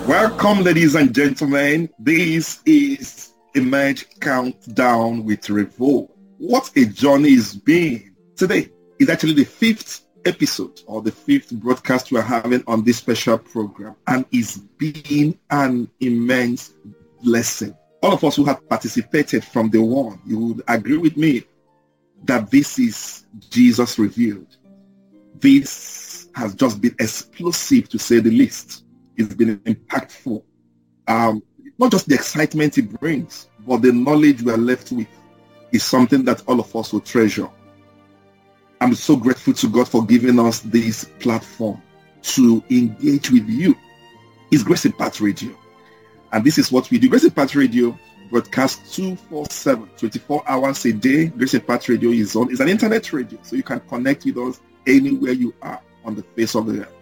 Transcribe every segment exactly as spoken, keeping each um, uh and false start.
Welcome, ladies and gentlemen. This is Emerge Countdown with Revo. What a journey it's been. Today is actually the fifth episode or the fifth broadcast we're having on this special program, and it's been an immense blessing. All of us who have participated from the one, you would agree with me that this is Jesus revealed. This has just been explosive, to say the least. It's been impactful. Um, not just the excitement it brings, but the knowledge we are left with is something that all of us will treasure. I'm so grateful to God for giving us this platform to engage with you. It's Grace Impact Radio. And this is what we do. Grace Impact Radio broadcasts two forty-seven, twenty-four hours a day. Grace Impact Radio is on. It's an internet radio, so you can connect with us anywhere you are on the face of the earth.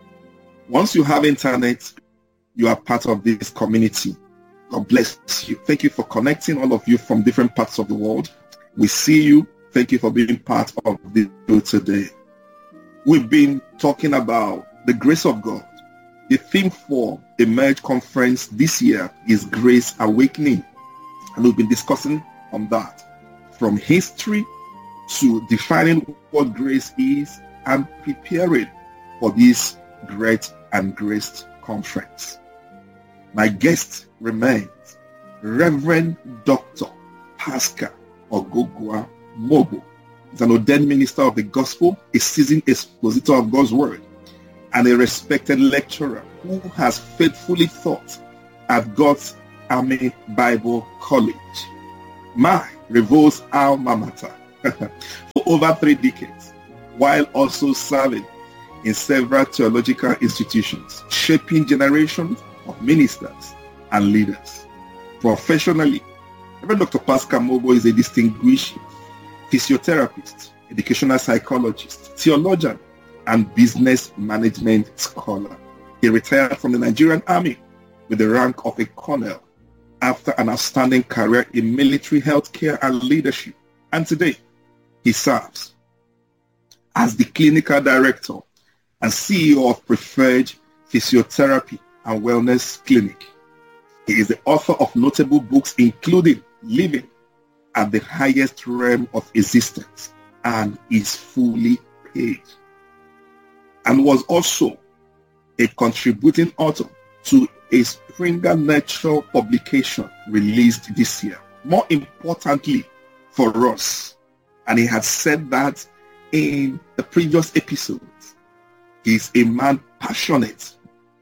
Once you have internet, you are part of this community. God bless you. Thank you for connecting, all of you from different parts of the world. We see you. Thank you for being part of this show today. We've been talking about the grace of God. The theme for Emerge Conference this year is Grace Awakening. And we've been discussing on that, from history to defining what grace is and preparing for this great and graced conference. My guest remains Reverend Doctor Pascal Ogogua Mobo. He's an ordained minister of the gospel, a seasoned expositor of God's word, and a respected lecturer who has faithfully taught at God's Army Bible College, my Revo's alma mater, for over three decades, while also serving in several theological institutions, shaping generations of ministers and leaders. Professionally, Reverend Doctor Pascal Mobo is a distinguished physiotherapist, educational psychologist, theologian, and business management scholar. He retired from the Nigerian Army with the rank of a colonel after an outstanding career in military healthcare and leadership. And today, he serves as the clinical director and C E O of Preferred Physiotherapy and Wellness Clinic. He is the author of notable books including Living at the Highest Realm of Existence and is Fully Paid, and was also a contributing author to a Springer Nature publication released this year. More importantly for us, and he had said that in the previous episodes, he's a man passionate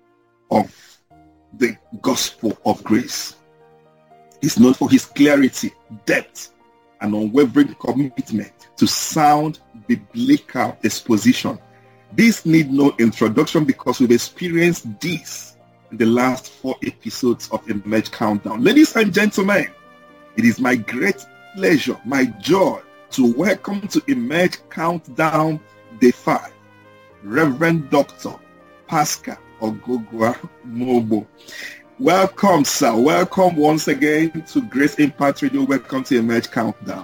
of the gospel of grace. He's known for his clarity, depth, and unwavering commitment to sound biblical exposition. This need no introduction because we've experienced this in the last four episodes of Emerge Countdown. Ladies and gentlemen, it is my great pleasure, my joy, to welcome to Emerge Countdown Day five, Reverend Doctor Pascal Ogogua Mobo. Welcome, sir. Welcome once again to Grace Impact Radio. Welcome to Emerge Countdown.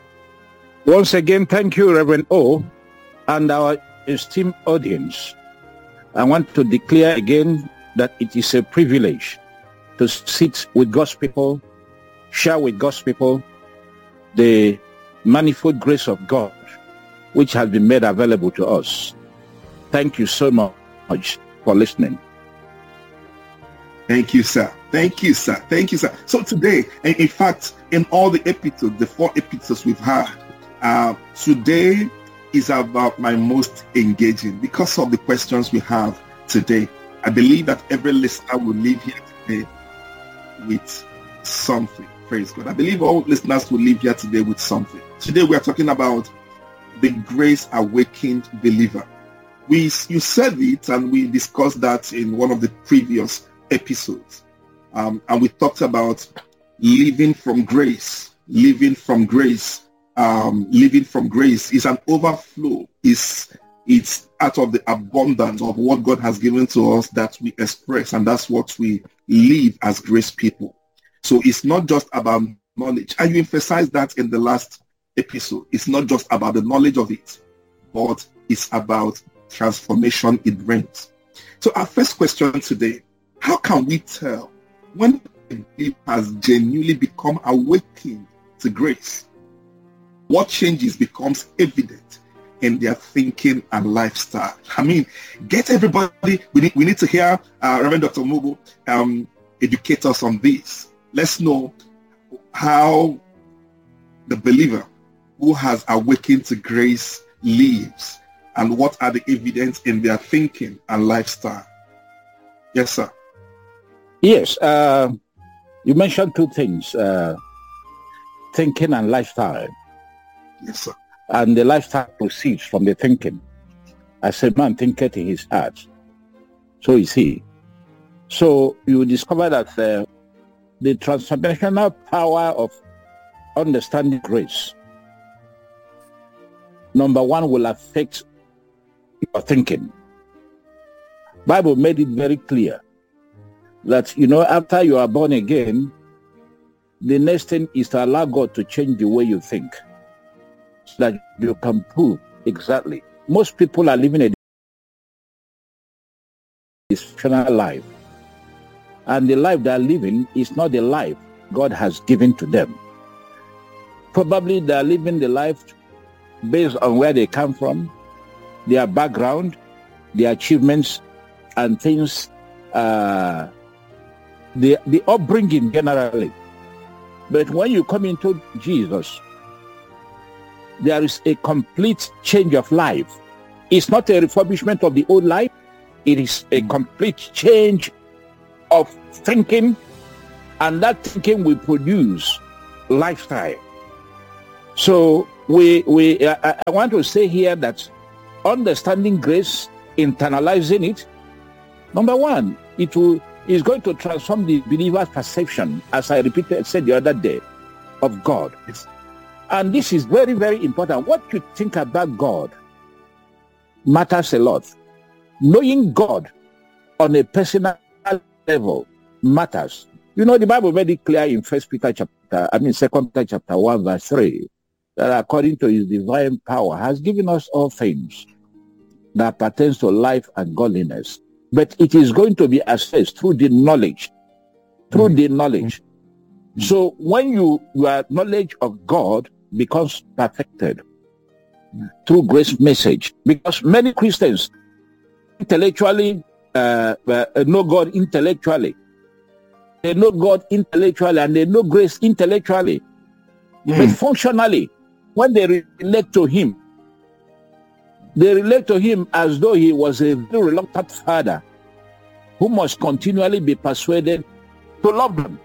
Once again, thank you, Reverend O, and our esteemed audience. I want to declare again that it is a privilege to sit with God's people, share with God's people the manifold grace of God, which has been made available to us. Thank you so much for listening. Thank you, sir. Thank you, sir. Thank you, sir. So today, and in fact, in all the episodes, the four episodes we've had, uh, today is about my most engaging because of the questions we have today. I believe that every listener will leave here today with something. Praise God. I believe all listeners will leave here today with something. Today we are talking about the grace awakened believer. We, you said it, and we discussed that in one of the previous episodes. Um, and we talked about living from grace, living from grace, um, living from grace is an overflow. It's, it's out of the abundance of what God has given to us that we express, and that's what we live as grace people. So it's not just about knowledge. And you emphasized that in the last episode. It's not just about the knowledge of it, but it's about transformation it brings. So our first question today, How can we tell when a believer has genuinely become awakened to grace? What changes becomes evident in their thinking and lifestyle? I mean, get everybody, we need, we need to hear uh, Reverend Doctor Mugu um, educate us on this. Let's know how the believer who has awakened to grace lives and what are the evidence in their thinking and lifestyle. Yes, sir. Yes, uh, you mentioned two things, uh, thinking and lifestyle. Yes, sir. And the lifestyle proceeds from the thinking. As a man thinketh in his heart, so is he. So you discover that uh, the transformational power of understanding grace, number one, will affect your thinking. Bible made it very clear that, you know, after you are born again, the next thing is to allow God to change the way you think, so that you can prove exactly. Most people are living a dysfunctional life, and the life they are living is not the life God has given to them. Probably they are living the life based on where they come from, their background, their achievements, and things, uh, the, the upbringing generally. But when you come into Jesus, there is a complete change of life. It's not a refurbishment of the old life. It is a complete change of thinking, and that thinking will produce lifestyle. So we we I, I want to say here that understanding grace, internalizing it, number one, it will is going to transform the believer's perception, as I repeated said the other day, of God. And this is very, very important. What you think about God matters a lot. Knowing God on a personal level matters. You know, the Bible made it clear in First Peter chapter, I mean Second Peter chapter one, verse three, that according to his divine power has given us all things that pertains to life and godliness. But it is going to be assessed through the knowledge, through mm-hmm. the knowledge. Mm-hmm. So when you your knowledge of God becomes perfected mm-hmm. through grace message, because many Christians intellectually uh, uh, know God intellectually, they know God intellectually, and they know grace intellectually, mm-hmm. but functionally, when they relate to Him, they relate to Him as though He was a very reluctant father who must continually be persuaded to love them.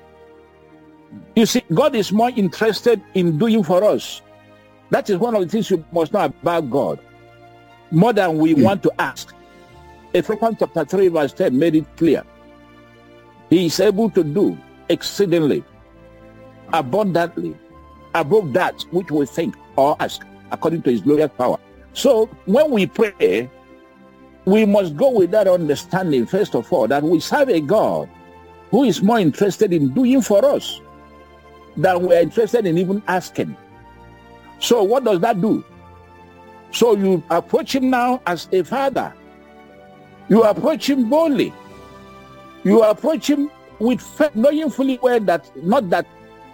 You see, God is more interested in doing for us. That is one of the things you must know about God, more than we mm. want to ask. Ephesians chapter three verse ten made it clear. He is able to do exceedingly, abundantly, above that which we think or ask, according to His glorious power. So when we pray, we must go with that understanding, first of all, that we serve a God who is more interested in doing for us than we are interested in even asking. So what does that do? So you approach Him now as a father. You approach Him boldly. You approach Him with faith, knowing fully well that not that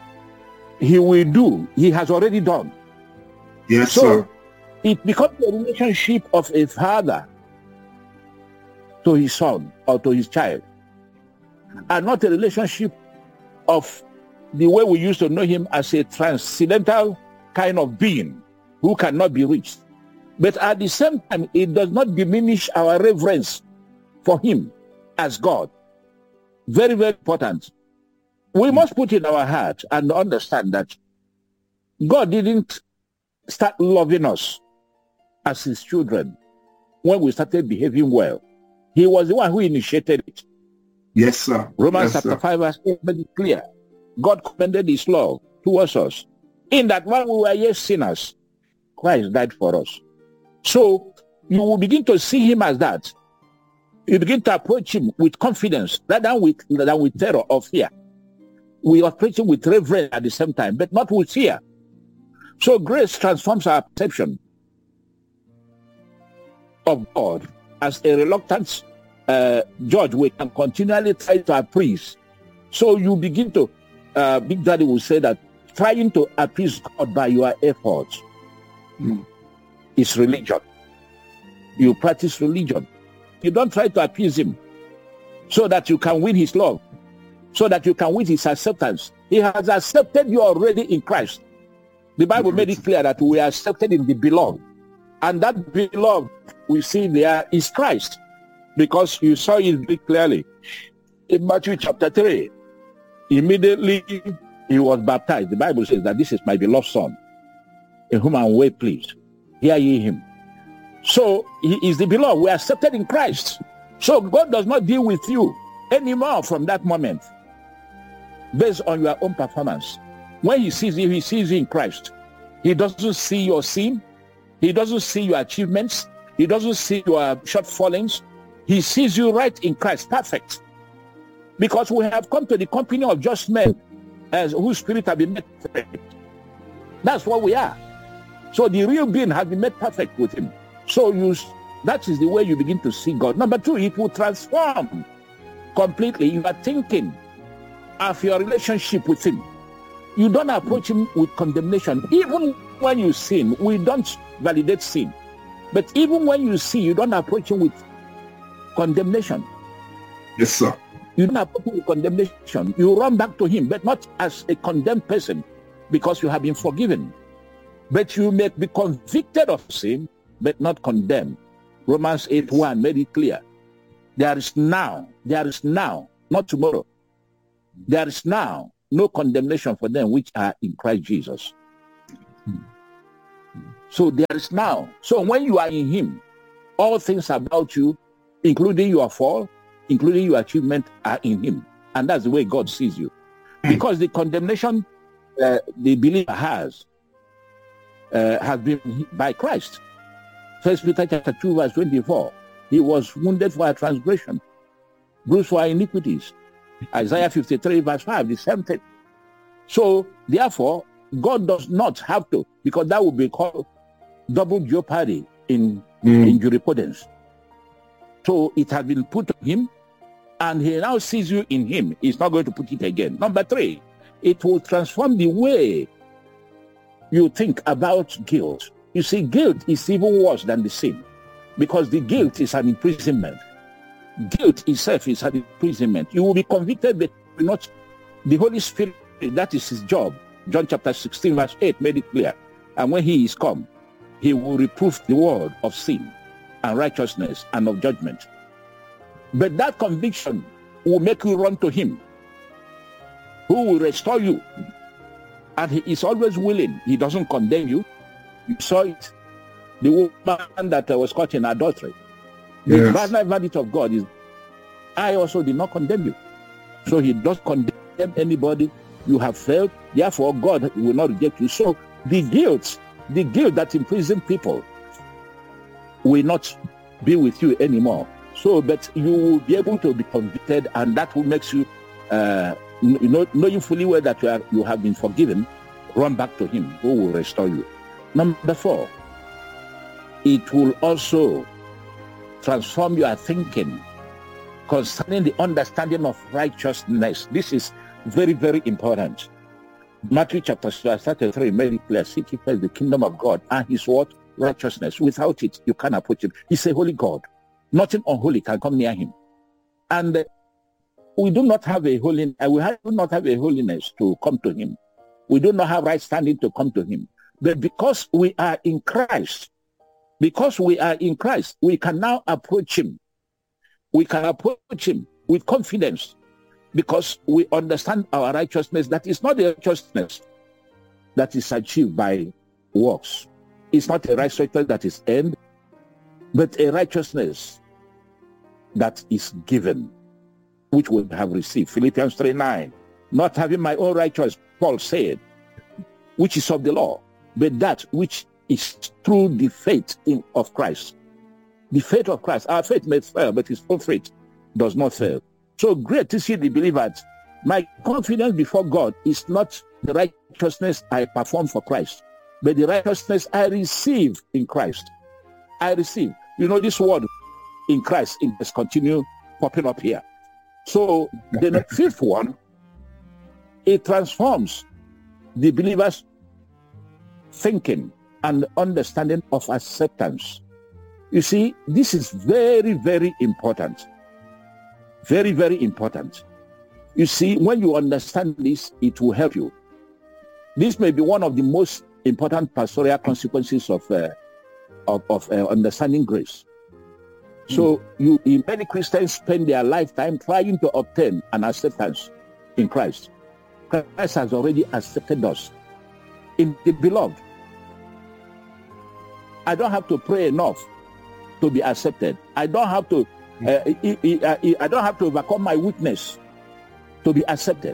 He will do, He has already done. Yes, so, sir. It becomes a relationship of a father to his son or to his child, and not a relationship of the way we used to know Him as a transcendental kind of being who cannot be reached. But at the same time, it does not diminish our reverence for Him as God. Very, very important. We must put in our heart and understand that God didn't start loving us as His children when we started behaving well. He was the one who initiated it. Yes, sir. Romans yes, chapter sir. five verse eight made it clear. God commended His love towards us, in that while we were yet sinners, Christ died for us. So you will begin to see Him as that. You begin to approach Him with confidence rather than with, than with terror or fear. We approach Him with reverence at the same time, but not with fear. So grace transforms our perception of God as a reluctant uh, George, we can continually try to appease. So you begin to, uh, Big Daddy will say that trying to appease God by your efforts mm. is religion. You practice religion. You don't try to appease him so that you can win his love, so that you can win his acceptance. He has accepted you already in Christ. The Bible made it clear that we are accepted in the beloved. And that beloved we see there is Christ, because you saw it very clearly in Matthew chapter three. Immediately he was baptized. The Bible says that this is my beloved son, in whom I am well pleased. Hear ye him. So he is the beloved. We are accepted in Christ. So God does not deal with you anymore from that moment based on your own performance. When he sees you, he sees you in Christ. He doesn't see your sin. He doesn't see your achievements. He doesn't see your shortfallings. He sees you right in Christ, perfect. Because we have come to the company of just men, as whose spirit have been made perfect. That's what we are. So the real being has been made perfect with him. So you, that is the way you begin to see God. Number two, it will transform completely your thinking of your relationship with him. You don't approach him with condemnation. Even when you sin, we don't validate sin. But even when you sin, you don't approach him with condemnation. Yes, sir. You don't approach him with condemnation. You run back to him, but not as a condemned person, because you have been forgiven. But you may be convicted of sin, but not condemned. Romans eight one made it clear. There is now, there is now, not tomorrow. There is now no condemnation for them which are in Christ Jesus. So there is now. So when you are in him, all things about you, including your fall, including your achievement, are in him. And that's the way God sees you. Because the condemnation uh, the believer has, uh, has been by Christ. First Peter chapter two, verse twenty-four. He was wounded for our transgression, bruised for our iniquities. Isaiah fifty-three, verse five, the same thing. So, therefore, God does not have to, because that would be called double jeopardy in, mm. in jurisprudence. So, it has been put on him, and he now sees you in him. He's not going to put it again. Number three, it will transform the way you think about guilt. You see, guilt is even worse than the sin, because the guilt is an imprisonment. Guilt itself is an imprisonment. You will be convicted, but not the Holy Spirit. That is his job. John chapter sixteen, verse eight made it clear. And when he is come, he will reprove the world of sin and righteousness and of judgment. But that conviction will make you run to him, who will restore you. And he is always willing. He doesn't condemn you. You saw it. The woman that was caught in adultery. The yes. final verdict of God is, I also did not condemn you. So he does condemn anybody. You have failed. Therefore, God will not reject you. So the guilt, the guilt that imprisons people will not be with you anymore. So, but you will be able to be convicted, and that will make you, uh, you know, knowing fully well that you, are, you have been forgiven, run back to him who will restore you. Number four, it will also transform your thinking concerning the understanding of righteousness. This is very, very important. Matthew chapter thirty-three made it clear. Seek ye first the kingdom of God and his what? Righteousness. Without it, you can't approach him. He's a holy God. Nothing unholy can come near him. And uh, we do not have a holiness. Uh, we have, do not have a holiness to come to him. We do not have right standing to come to him. But because we are in Christ, because we are in Christ, we can now approach him. We can approach him with confidence, because we understand our righteousness. That is not a righteousness that is achieved by works. It's not a righteousness that is earned, but a righteousness that is given, which we have received. Philippians three nine. Not having my own righteousness, Paul said, which is of the law, but that which is through the faith in, of Christ. The faith of Christ. Our faith may fail, but his own faith does not fail. So great to see the believers. My confidence before God is not the righteousness I perform for Christ, but the righteousness I receive in Christ. I receive. You know, this word in Christ, it must continue popping up here. So the fifth one, it transforms the believer's thinking and understanding of acceptance. You see, this is very, very important. Very, very important. You see, when you understand this, it will help you. This may be one of the most important pastoral consequences of uh, of, of uh, understanding grace. So you, many Christians spend their lifetime trying to obtain an acceptance in Christ. Christ has already accepted us in the beloved. I don't have to pray enough to be accepted. I don't have to. Uh, I, I, I don't have to overcome my weakness to be accepted.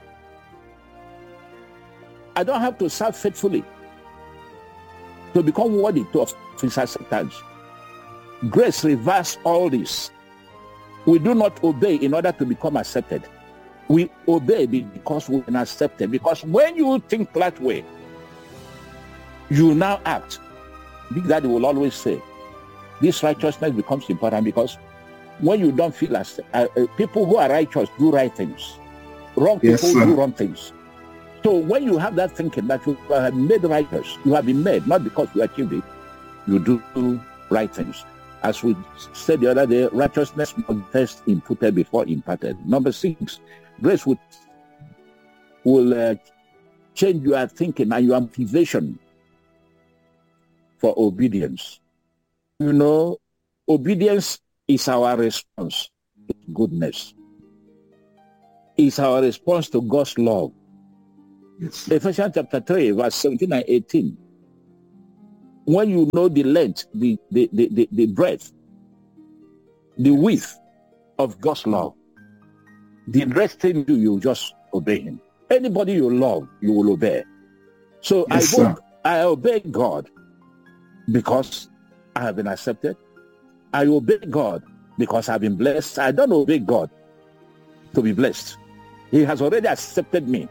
I don't have to serve faithfully to become worthy of His acceptance. Grace reverses all this. We do not obey in order to become accepted. We obey because we are accepted. Because when you think that way, you now act. Big Daddy will always say, this righteousness becomes important because when you don't feel as uh, uh, people who are righteous do right things, wrong Yes, people sir. do wrong things. So when you have that thinking that you have been made righteous, you have been made not because you achieved it, you do right things. As we said the other day, righteousness must first imputed before imparted. Number six, grace will will uh, change your thinking and your motivation for obedience. You know, obedience is our response to goodness. It's our response to God's love. Yes. Ephesians chapter three, verse seventeen and eighteen. When you know the length, the, the, the, the, the breadth, the width of God's love, the rest thing you, you just obey Him. Anybody you love, you will obey. So Yes, I, sir. don't, I obey God because I have been accepted. I obey God because I've been blessed. I don't obey God to be blessed. He has already accepted me.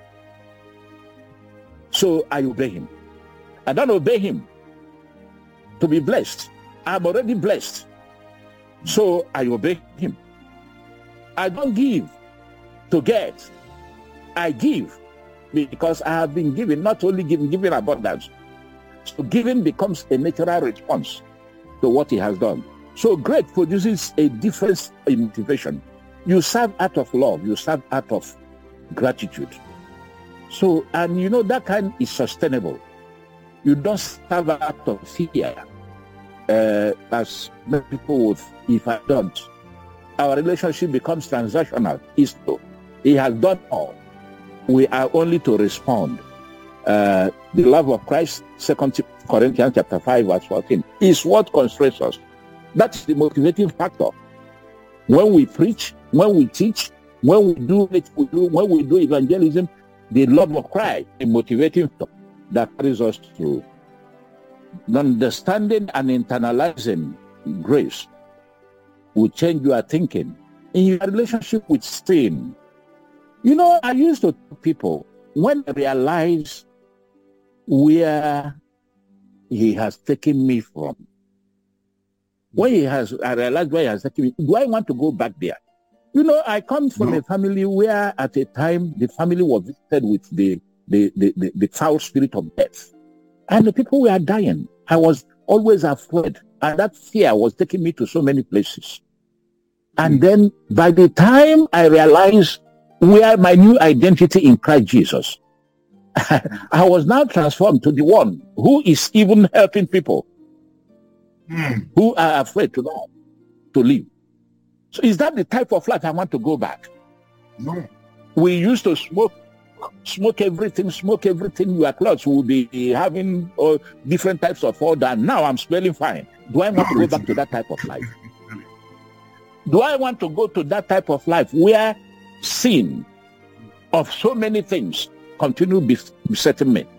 So I obey Him. I don't obey Him to be blessed. I'm already blessed. So I obey Him. I don't give to get. I give because I have been given, not only given, given abundance. So giving becomes a natural response to what He has done. So grace produces a difference in motivation. You serve out of love. You serve out of gratitude. So, and you know, that kind is sustainable. You don't serve out of fear, uh, as many people would. If I don't, our relationship becomes transactional. It's so. He has done all. We are only to respond. Uh, the love of Christ, Second Corinthians chapter five, verse fourteen, is what constrains us. That's the motivating factor. When we preach, when we teach, when we do it, we do, when we do evangelism, the love of Christ, the motivating factor that carries us through. Understanding and internalizing grace will change your thinking in your relationship with sin. You know, I used to tell people, when I realize where He has taken me from, when he has, I realized where He has taken me, do I want to go back there? You know, I come from No. a family where at a time the family was visited with the, the, the, the, the foul spirit of death. And the people were dying. I was always afraid. And that fear was taking me to so many places. And then by the time I realized where my new identity in Christ Jesus, I was now transformed to the one who is even helping people Mm. who are afraid to know, to live. So is that the type of life I want to go back? No. We used to smoke, smoke everything, smoke everything. Your clothes will be having uh, different types of odor. Now I'm smelling fine. Do I want to go back to that type of life? Do I want to go to that type of life where sin of so many things continue besetting me?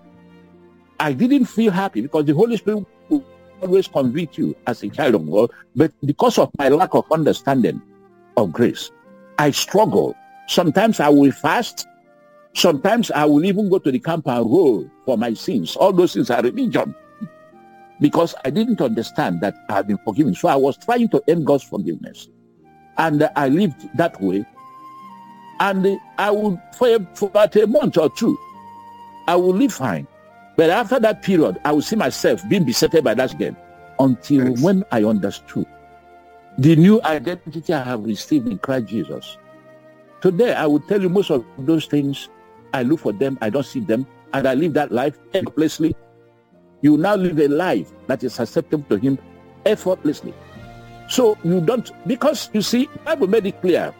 I didn't feel happy because the Holy Spirit will always convict you as a child of God, but because of my lack of understanding of grace, I struggle. Sometimes I will fast. Sometimes I will even go to the camp and roll for my sins. All those things are religion. Because I didn't understand that I had been forgiven. So I was trying to earn God's forgiveness. and I lived that way, and I would, for, for about a month or two, I would live fine. But after that period, I would see myself being besetted by that again, until yes. when I understood the new identity I have received in Christ Jesus. Today, I will tell you most of those things, I look for them, I don't see them, and I live that life effortlessly. You now live a life that is acceptable to him effortlessly. So you don't, because you see, the Bible made it clear,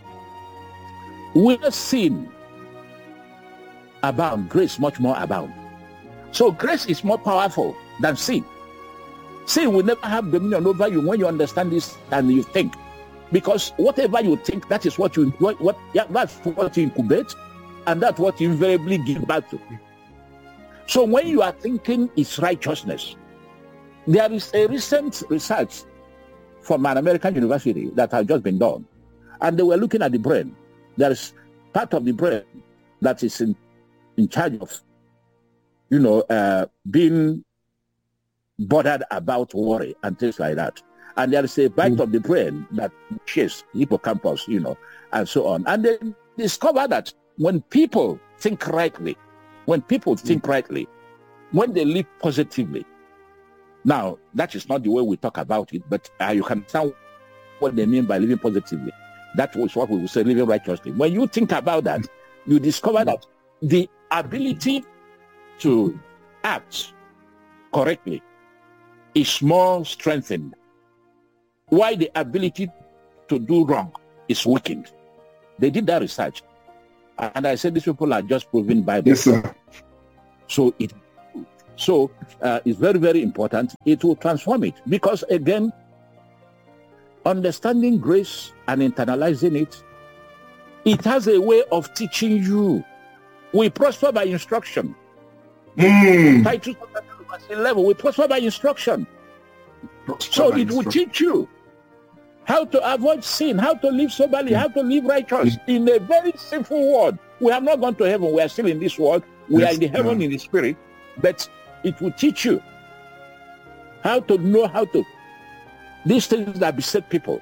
where sin abound, grace much more abound. So grace is more powerful than sin. Sin will never have dominion over you when you understand this and you think. Because whatever you think, that is what you what, what yeah, that's what you incubate, and that's what you invariably give back to. So when you are thinking it's righteousness, there is a recent research from an American university that has just been done, and they were looking at the brain. There is part of the brain that is in, in charge of, you know, uh, being bothered about worry and things like that. And there is a part mm. of the brain that shapes hippocampus, you know, and so on. And they discover that when people think rightly, when people think mm. rightly, when they live positively, now, that is not the way we talk about it, but uh, you can understand what they mean by living positively. That was what we would say, living righteously. When you think about that, you discover that the ability to act correctly is more strengthened, while the ability to do wrong is weakened. They did that research, and I said these people are just proving Bible. Yes, sir. So it, so uh, it's very, very important. It will transform it, because again, understanding grace and internalizing it, it has a way of teaching you. We prosper by instruction. Mm. Titus eleven, we prosper by instruction. Prosper so by it will teach you how to avoid sin, how to live soberly, mm. how to live righteous mm. in a very simple world. We have not gone to heaven. We are still in this world. We yes, are in the heaven yeah. in the spirit. But it will teach you how to know how to, these things that beset people.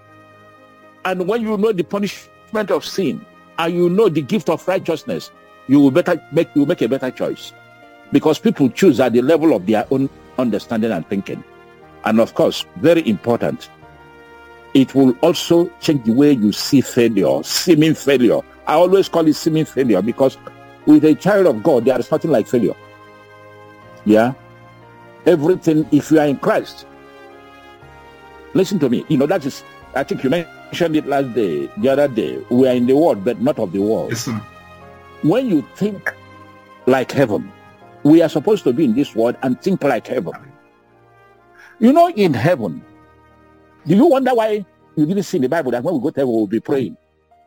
And when you know the punishment of sin and you know the gift of righteousness, you will better make you will make a better choice. Because people choose at the level of their own understanding and thinking. And of course, very important, it will also change the way you see failure, seeming failure. I always call it seeming failure, because with a child of God, there is nothing like failure. Yeah? Everything, if you are in Christ, listen to me, you know, that is, I think you mentioned it last day, the other day, we are in the world, but not of the world. Yes, sir. When you think like heaven, we are supposed to be in this world and think like heaven. You know, in heaven, do you wonder why you didn't see in the Bible that when we go to heaven, we'll be praying?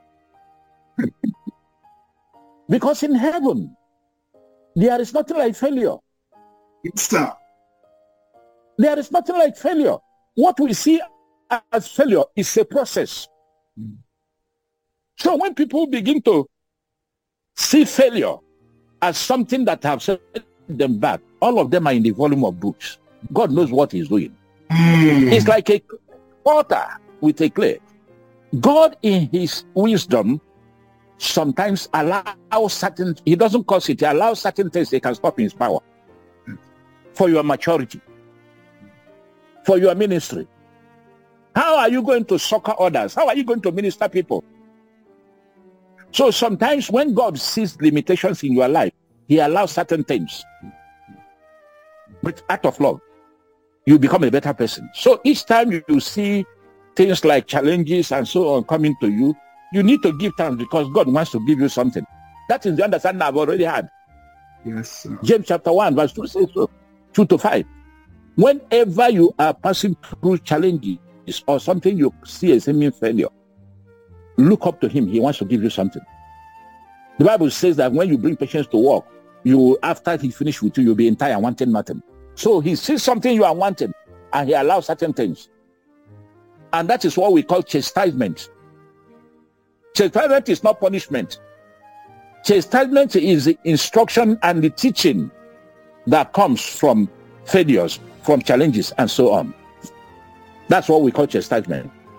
Because in heaven, there is nothing like failure. Yes, sir. There is nothing like failure. What we see as failure is a process. Mm. So when people begin to see failure as something that have set them back, all of them are in the volume of books. God knows what he's doing. Mm. It's like a potter with a clay. God in his wisdom sometimes allows certain, he doesn't cause it, he allows certain things they can stop in his power. For your maturity, for your ministry. How are you going to succor others? How are you going to minister people? So sometimes when God sees limitations in your life, he allows certain things. But out of love, you become a better person. So each time you see things like challenges and so on coming to you, you need to give thanks, because God wants to give you something. That is the understanding I've already had. Yes, sir. James chapter one, verse two says so. two to five. Whenever you are passing through challenges or something you see as a failure, look up to him. He wants to give you something. The Bible says that when you bring patience to work, you, after he finished with you, you'll be entire, wanting nothing. So he sees something you are wanting, and he allows certain things. And that is what we call chastisement. Chastisement is not punishment. Chastisement is the instruction and the teaching that comes from failures, from challenges, and so on. That's what we call chastisement.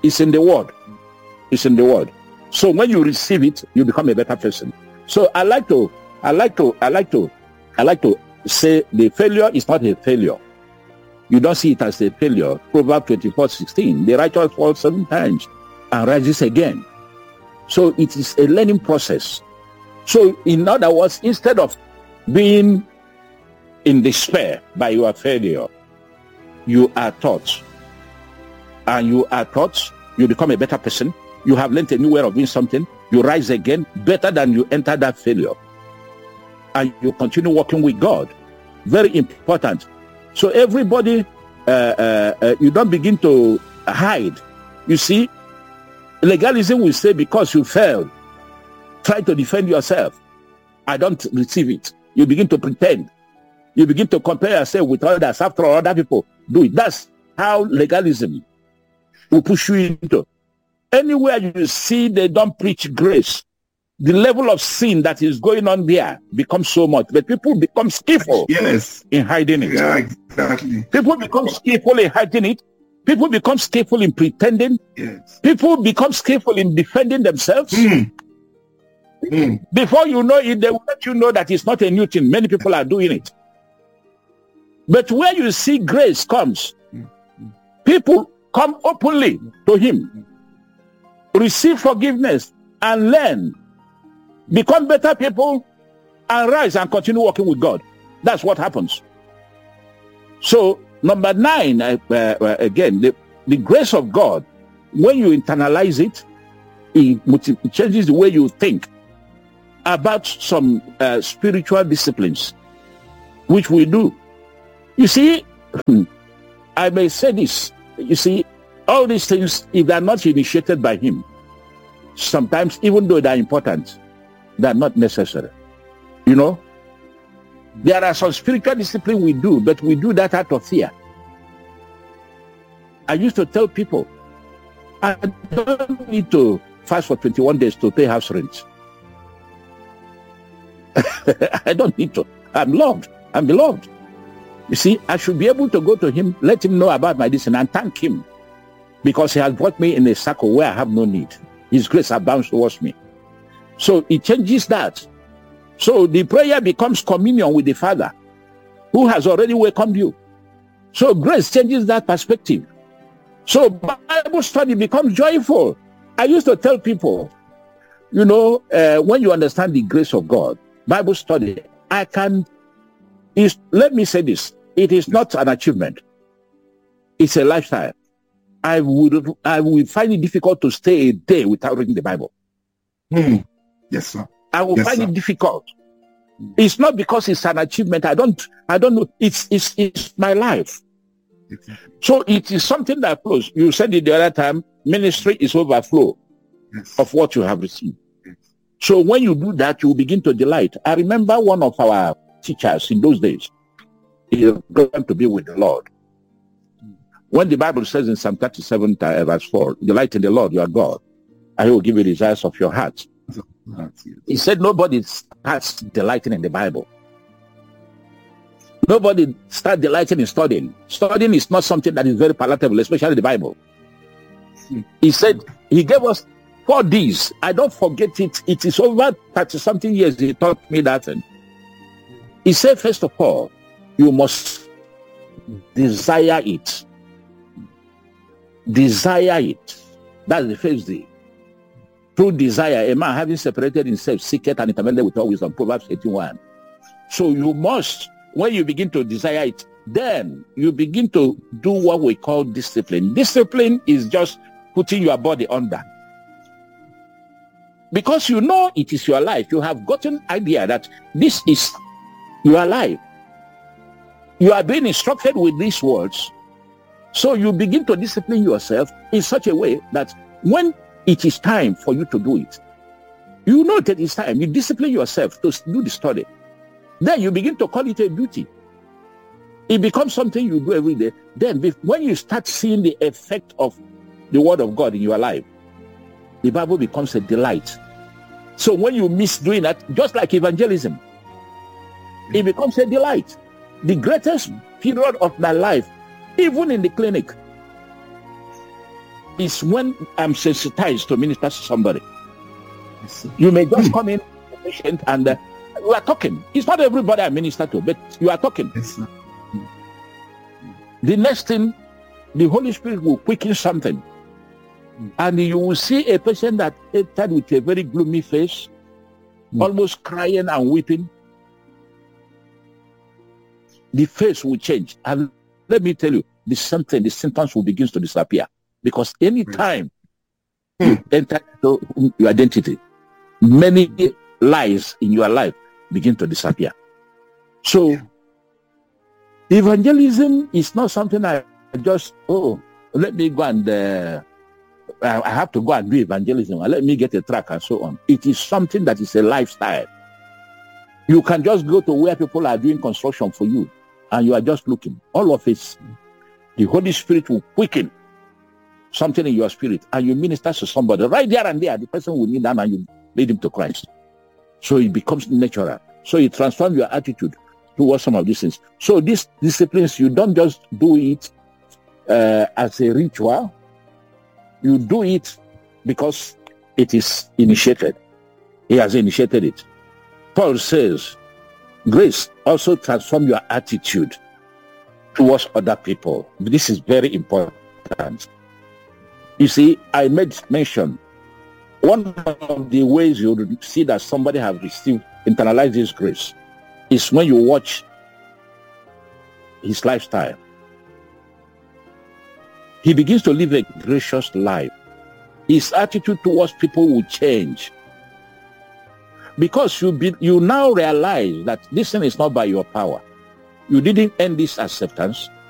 It's in the word. It's in the word. So when you receive it, you become a better person. So I like to, I like to, I like to, I like to say the failure is not a failure. You don't see it as a failure. Proverbs twenty-four sixteen, the righteous falls seven times and rises again. So it is a learning process. So in other words, instead of being in despair by your failure, you are taught. And you are taught, you become a better person. You have learned a new way of doing something. You rise again better than you entered that failure. And you continue working with God. Very important. So everybody, uh, uh, uh, you don't begin to hide. You see, legalism will say because you failed, try to defend yourself. I don't receive it. You begin to pretend. You begin to compare yourself with others. After all, other people do it. That's how legalism will push you into. Anywhere you see they don't preach grace, the level of sin that is going on there becomes so much. But people become skillful yes. in hiding it. Yeah, exactly. People become skillful in hiding it. People become skillful in pretending. Yes. People become skillful in defending themselves. Mm. Mm. Before you know it, they will let you know that it's not a new thing. Many people are doing it. But where you see grace comes, mm. people come openly to him, receive forgiveness and learn, become better people and rise and continue working with God. That's what happens. So number nine, uh, uh, again, the, the grace of God, when you internalize it, it, it changes the way you think about some uh, spiritual disciplines, which we do. You see, I may say this, you see, all these things, if they are not initiated by him, sometimes, even though they are important, they are not necessary. You know, there are some spiritual discipline we do, but we do that out of fear. I used to tell people, I don't need to fast for twenty-one days to pay house rent. I don't need to. I'm loved. I'm beloved. You see, I should be able to go to him, let him know about my this, and thank him, because he has brought me in a circle where I have no need. His grace abounds towards me. So it changes that. So the prayer becomes communion with the Father, who has already welcomed you. So grace changes that perspective. So Bible study becomes joyful. I used to tell people, you know, uh, when you understand the grace of God, Bible study, I can, is, let me say this, it is not an achievement. It's a lifestyle. I would I would find it difficult to stay a day without reading the Bible. Mm. Yes, sir. I will yes, find sir. it difficult. It's not because it's an achievement. I don't I don't know. It's it's it's my life. Exactly. So it is something that flows. You said it the other time, ministry is overflow yes. of what you have received. Yes. So when you do that, you begin to delight. I remember one of our teachers in those days, he was going to be with the Lord. When the Bible says in Psalm thirty-seven, verse four, delight in the Lord, your God, and he will give you the desires of your heart. He said nobody starts delighting in the Bible. Nobody starts delighting in studying. Studying is not something that is very palatable, especially the Bible. He said, he gave us four D's. I don't forget it. It is over thirty-something years he taught me that thing. He said, first of all, you must desire it. Desire it. That's the first day. Through desire, a man having separated himself seeketh and intermediate with all wisdom. Proverbs eighteen-one. So you must, when you begin to desire it, then you begin to do what we call discipline. Discipline is just putting your body under. Because you know it is your life. You have gotten idea that this is your life. You are being instructed with these words. So you begin to discipline yourself in such a way that when it is time for you to do it, you know that it's time. You discipline yourself to do the study. Then you begin to call it a duty. It becomes something you do every day. Then when you start seeing the effect of the word of God in your life, the Bible becomes a delight. So when you miss doing that, just like evangelism, it becomes a delight. The greatest period of my life, even in the clinic, is when I'm sensitized to minister to somebody. You may just mm. come in patient and uh, you are talking. It's not everybody I minister to, but you are talking. Yes, sir. The next thing, the Holy Spirit will quicken something. Mm. And you will see a person that entered with a very gloomy face, mm. almost crying and weeping. The face will change. And let me tell you, the something, the symptoms will begin to disappear. Because any time mm. you enter into your identity, many lies in your life begin to disappear. So, evangelism is not something I just, oh, let me go and, uh, I have to go and do evangelism, and let me get a track and so on. It is something that is a lifestyle. You can just go to where people are doing construction for you, and you are just looking. All of it, the Holy Spirit will quicken something in your spirit, and you minister to somebody. Right there and there, the person will need that, and you lead him to Christ. So it becomes natural. So it transforms your attitude towards some of these things. So these disciplines, you don't just do it uh, as a ritual. You do it because it is initiated. He has initiated it. Paul says, grace also transforms your attitude towards other people. This is very important. You see, I made mention, one of the ways you would see that somebody has received, internalized this grace, is when you watch his lifestyle. He begins to live a gracious life. His attitude towards people will change. Because you be, you now realize that this thing is not by your power. You didn't earn this acceptance.